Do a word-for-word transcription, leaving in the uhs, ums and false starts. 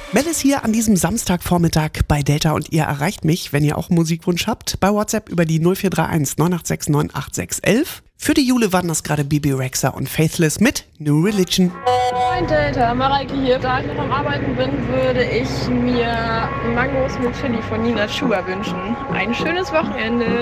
Mel ist hier an diesem Samstagvormittag bei Delta und ihr erreicht mich, wenn ihr auch einen Musikwunsch habt, bei WhatsApp über die null vier drei eins neun acht sechs neun acht sechs eins eins. Für die Jule waren das gerade Bibi Rexha und Faithless mit New Religion. Moin Delta, Mareike hier. Da ich noch am Arbeiten bin, würde ich mir Mangos mit Chili von Nina Chuba wünschen. Ein schönes Wochenende.